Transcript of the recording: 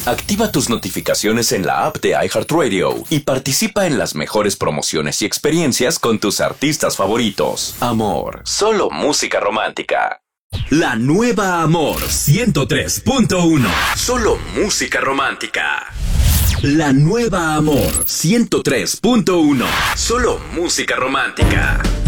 Activa tus notificaciones en la app de iHeartRadio y participa en las mejores promociones y experiencias con tus artistas favoritos. Amor, solo música romántica. La nueva Amor 103.1. Solo música romántica. La nueva Amor 103.1. Solo música romántica.